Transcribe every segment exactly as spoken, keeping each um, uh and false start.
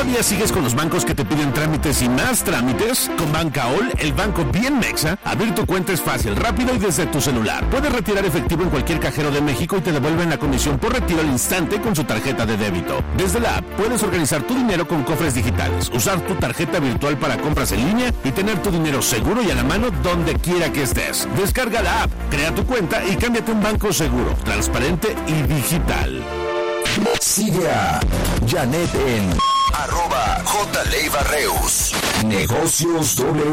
¿Todavía sigues con los bancos que te piden trámites y más trámites? Con Bancaol, el banco bien mexa, abrir tu cuenta es fácil, rápido y desde tu celular. Puedes retirar efectivo en cualquier cajero de México y te devuelven la comisión por retiro al instante con su tarjeta de débito. Desde la app puedes organizar tu dinero con cofres digitales, usar tu tarjeta virtual para compras en línea y tener tu dinero seguro y a la mano donde quiera que estés. Descarga la app, crea tu cuenta y cámbiate a un banco seguro, transparente y digital. Sigue a Janet en arroba J. Leiva Reus. Negocios W.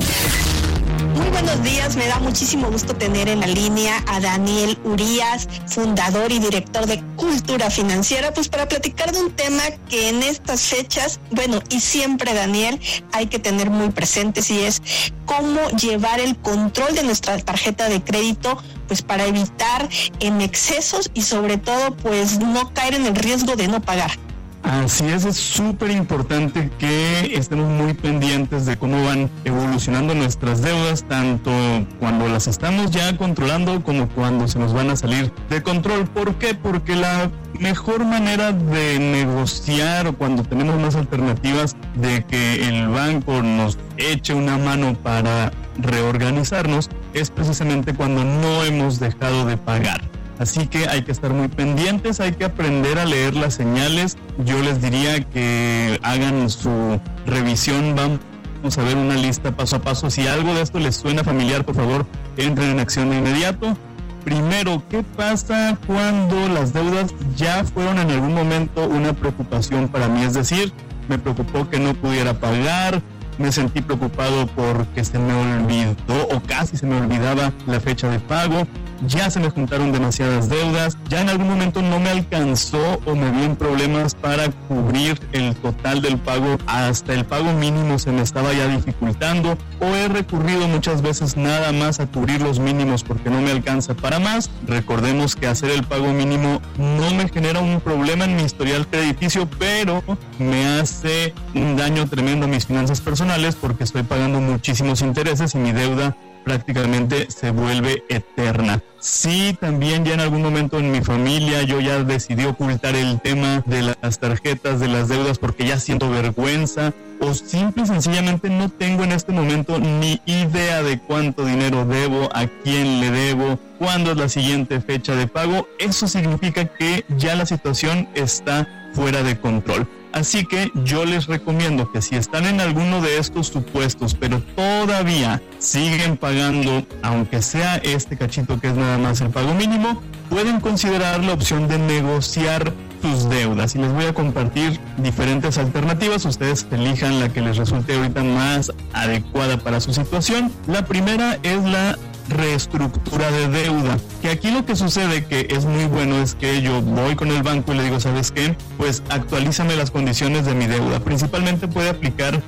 Muy buenos días, me da muchísimo gusto tener en la línea a Daniel Urías, fundador y director de Cultura Financiera, pues para platicar de un tema que en estas fechas, bueno, y siempre, Daniel, hay que tener muy presentes, y es cómo llevar el control de nuestra tarjeta de crédito, pues para evitar en excesos y sobre todo, pues no caer en el riesgo de no pagar. Así es, es súper importante que estemos muy pendientes de cómo van evolucionando nuestras deudas, tanto cuando las estamos ya controlando como cuando se nos van a salir de control. ¿Por qué? Porque la mejor manera de negociar, o cuando tenemos más alternativas de que el banco nos eche una mano para reorganizarnos, es precisamente cuando no hemos dejado de pagar. Así que hay que estar muy pendientes, hay que aprender a leer las señales. Yo les diría que hagan su revisión, vamos a ver una lista paso a paso. Si algo de esto les suena familiar, por favor, entren en acción de inmediato. Primero, ¿qué pasa cuando las deudas ya fueron en algún momento una preocupación para mí? Es decir, me preocupó que no pudiera pagar, me sentí preocupado porque se me olvidó o casi se me olvidaba la fecha de pago, ya se me juntaron demasiadas deudas, ya en algún momento no me alcanzó o me vi en problemas para cubrir el total del pago, hasta el pago mínimo se me estaba ya dificultando, o he recurrido muchas veces nada más a cubrir los mínimos porque no me alcanza para más. Recordemos que hacer el pago mínimo no me genera un problema en mi historial crediticio, pero me hace un daño tremendo a mis finanzas personales porque estoy pagando muchísimos intereses y mi deuda prácticamente se vuelve eterna. Sí, también ya en algún momento en mi familia yo ya decidí ocultar el tema de las tarjetas, de las deudas, porque ya siento vergüenza, o simple y sencillamente no tengo en este momento ni idea de cuánto dinero debo, a quién le debo, cuándo es la siguiente fecha de pago. Eso significa que ya la situación está fuera de control. Así que yo les recomiendo que si están en alguno de estos supuestos, pero todavía siguen pagando, aunque sea este cachito que es nada más el pago mínimo, pueden considerar la opción de negociar sus deudas. Y les voy a compartir diferentes alternativas. Ustedes elijan la que les resulte ahorita más adecuada para su situación. La primera es la reestructura de deuda, que aquí lo que sucede que es muy bueno es que yo voy con el banco y le digo, ¿sabes qué? Pues actualízame las condiciones de mi deuda. Principalmente puede aplicar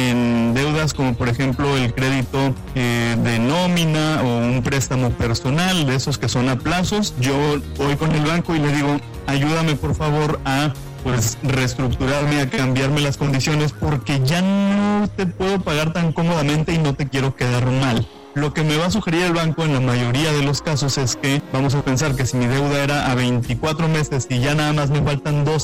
en deudas como por ejemplo el crédito eh, de nómina o un préstamo personal, de esos que son a plazos. Yo voy con el banco y le digo, ayúdame por favor a pues reestructurarme, a cambiarme las condiciones porque ya no te puedo pagar tan cómodamente y no te quiero quedar mal. Lo que me va a sugerir el banco en la mayoría de los casos es que vamos a pensar que si mi deuda era a veinticuatro meses y ya nada más me faltan dos